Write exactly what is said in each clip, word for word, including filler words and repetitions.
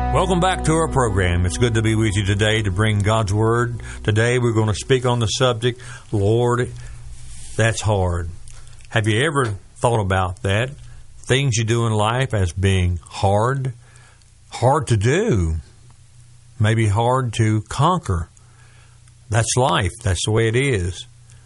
Welcome back to our program. It's good to be with you today to bring God's Word. Today we're going to speak on the subject, Lord, that's hard. Have you ever thought about that? Things you do in life as being hard, hard to do, maybe hard to conquer. That's life. That's the way it is.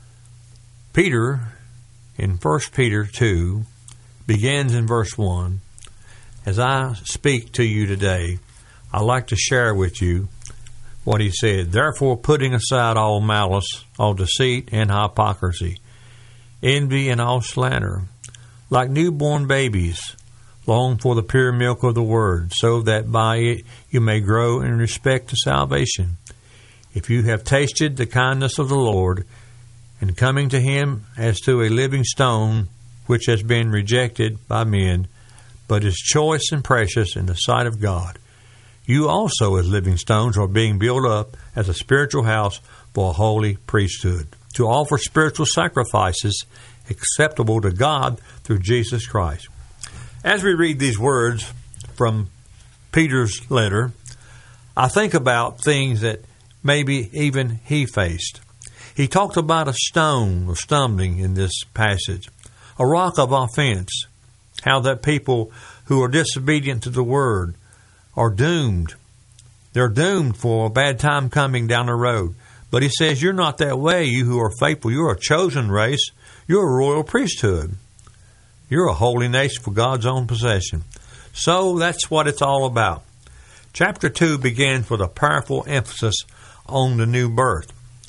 Peter, in First Peter two, begins in verse one. As I speak to you today, I'd like to share with you what he said. Therefore, putting aside all malice, all deceit and hypocrisy, envy and all slander, like newborn babies, long for the pure milk of the word, so that by it you may grow in respect to salvation. If you have tasted the kindness of the Lord, and coming to him as to a living stone, which has been rejected by men, but is choice and precious in the sight of God, you also as living stones are being built up as a spiritual house for a holy priesthood, to offer spiritual sacrifices acceptable to God through Jesus Christ. As we read these words from Peter's letter, I think about things that maybe even he faced. He talked about a stone of stumbling in this passage, a rock of offense, how that people who are disobedient to the word are doomed. They're doomed for a bad time coming down the road. But he says, you're not that way, you who are faithful. You're a chosen race. You're a royal priesthood. You're a holy nation for God's own possession. So that's what it's all about. Chapter two begins with a powerful emphasis on the new birth.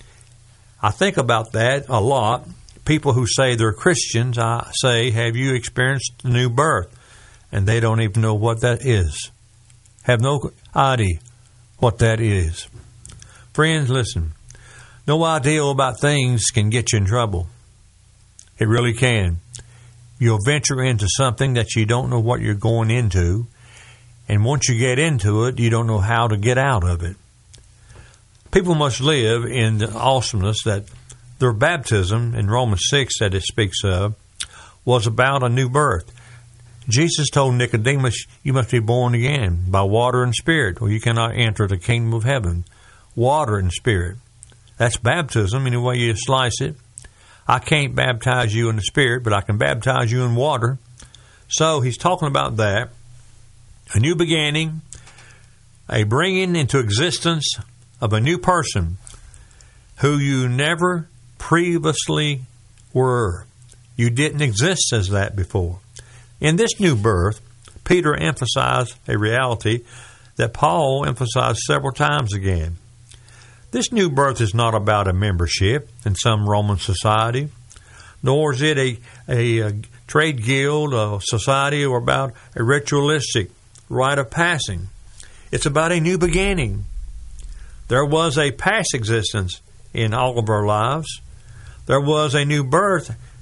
I think about that a lot. People who say they're Christians, I say, have you experienced the new birth? And they don't even know what that is. Have no idea what that is. Friends, listen. No idea about things can get you in trouble. It really can. You'll venture into something that you don't know what you're going into. And once you get into it, you don't know how to get out of it. People must live in the awesomeness that their baptism, in Romans six that it speaks of, was about a new birth. Jesus told Nicodemus, you must be born again by water and spirit, or you cannot enter the kingdom of heaven. Water and spirit. That's baptism, any way you slice it. I can't baptize you in the spirit, but I can baptize you in water. So he's talking about that. A new beginning, a bringing into existence of a new person who you never previously were. You didn't exist as that before. In this new birth, Peter emphasized a reality that Paul emphasized several times again. This new birth is not about a membership in some Roman society, nor is it a, a, a trade guild, a society, or about a ritualistic rite of passing. It's about a new beginning. There was a past existence in all of our lives. There was a new birth